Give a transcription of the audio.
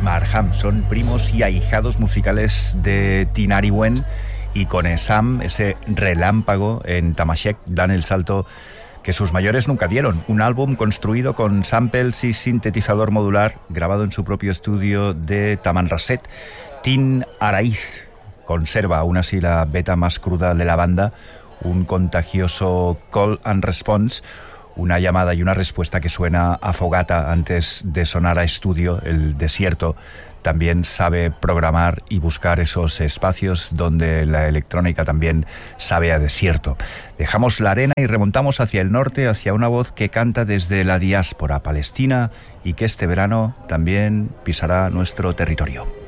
Marham. Son primos y ahijados musicales de Tinariwen, y con Esam, ese relámpago en Tamashek, dan el salto que sus mayores nunca dieron. Un álbum construido con samples y sintetizador modular, grabado en su propio estudio de Tamanrasset. Tin Araiz conserva aún así la beta más cruda de la banda, un contagioso call and response, una llamada y una respuesta que suena a fogata antes de sonar a estudio. El desierto también sabe programar y buscar esos espacios donde la electrónica también sabe a desierto. Dejamos la arena y remontamos hacia el norte, hacia una voz que canta desde la diáspora palestina y que este verano también pisará nuestro territorio.